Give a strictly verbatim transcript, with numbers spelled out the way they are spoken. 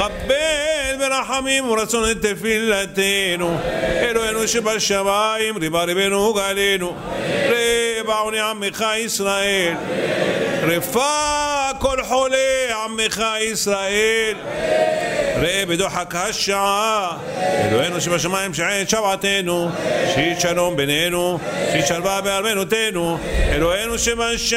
קבל ברחמים ורצון את תפילתנו. אלוהינו שבשמיים, ריבה ריבנו גלינו. רבה עוני עמך ישראל. רפא כל חולי עמך ישראל. ראה בדוחק השעה. אלוהינו שבשמיים שעת שבעתנו. שית שלום בינינו. שית שלווה בארמנותינו. אלוהינו שבשמיים